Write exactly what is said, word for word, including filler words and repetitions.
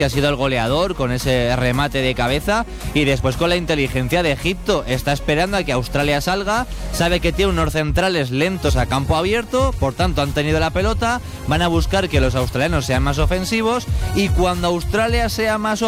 que ha sido el goleador con ese remate de cabeza, y después con la inteligencia de Egipto. Está esperando a que Australia salga, sabe que tiene unos centrales lentos a campo abierto, por tanto han tenido la pelota, van a buscar que los australianos sean más ofensivos, y cuando Australia sea más ofensiva